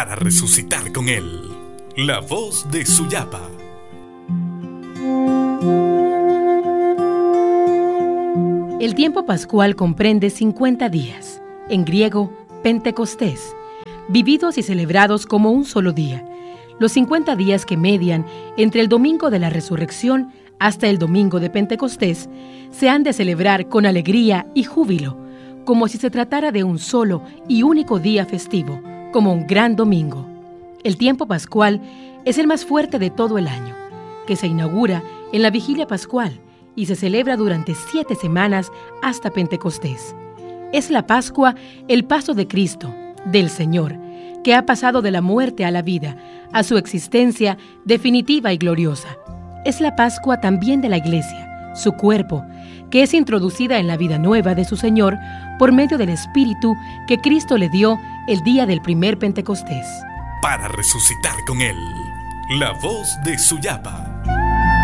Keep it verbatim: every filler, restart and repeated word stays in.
para resucitar con Él. La voz de Suyapa. El tiempo pascual comprende cincuenta días, en griego, Pentecostés, vividos y celebrados como un solo día. Los cincuenta días que median entre el domingo de la resurrección hasta el domingo de Pentecostés se han de celebrar con alegría y júbilo, como si se tratara de un solo y único día festivo, como un gran domingo. El tiempo pascual es el más fuerte de todo el año, que se inaugura en la vigilia pascual y se celebra durante siete semanas hasta Pentecostés. Es la Pascua el paso de Cristo, del Señor, que ha pasado de la muerte a la vida, a su existencia definitiva y gloriosa. Es la Pascua también de la Iglesia, su cuerpo, que es introducida en la vida nueva de su Señor por medio del Espíritu que Cristo le dio el día del primer Pentecostés. Para resucitar con Él. La voz de Suyapa.